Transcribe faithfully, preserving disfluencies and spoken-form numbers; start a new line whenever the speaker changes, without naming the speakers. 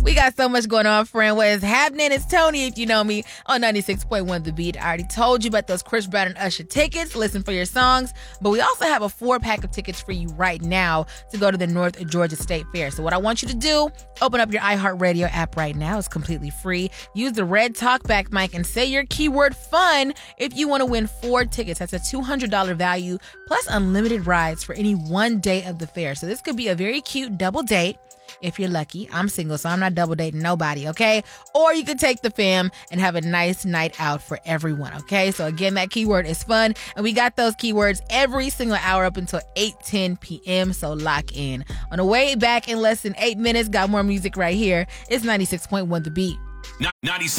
We got so much going on, friend. What is happening? It's Tony, if you know me, on ninety-six point one The Beat. I already told you about those Chris Brown and Usher tickets. Listen for your songs. But we also have a four-pack of tickets for you right now to go to the North Georgia State Fair. So what I want you to do, open up your iHeartRadio app right now. It's completely free. Use the red talkback mic and say your keyword fun if you want to win four tickets. That's a two hundred dollars value plus unlimited rides for any one day of the fair. So this could be a very cute double date. If you're lucky. I'm single, so I'm not double dating nobody, okay? Or you could take the fam and have a nice night out for everyone, okay? So again, that keyword is fun, and we got those keywords every single hour up until eight ten p.m., so lock in. On the way back in less than eight minutes, got more music right here. It's ninety-six point one The Beat.
ninety